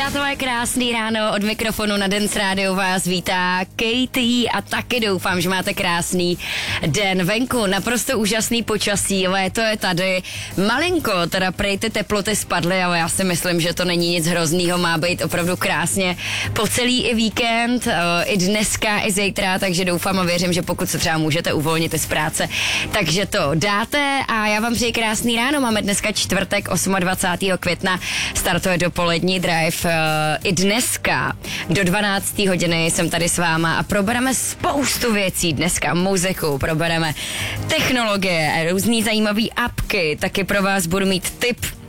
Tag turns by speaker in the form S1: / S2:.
S1: Přátelé, krásný ráno, od mikrofonu na Dance Radio vás vítá Katie a taky doufám, že máte krásný den venku. Naprosto úžasný počasí, léto je tady. Malinko, teda prej ty teploty spadly, ale já si myslím, že to není nic hroznýho, má být opravdu krásně po celý i víkend, i dneska, i zítra, takže doufám a věřím, že pokud se třeba můžete uvolnit i z práce, takže to dáte a já vám přeji krásný ráno. Máme dneska čtvrtek 28. května, startuje dopolední drive. I dneska do 12. hodiny jsem tady s váma a probereme spoustu věcí. Dneska muziku, probereme technologie, různý zajímavý apky, taky pro vás budu mít tip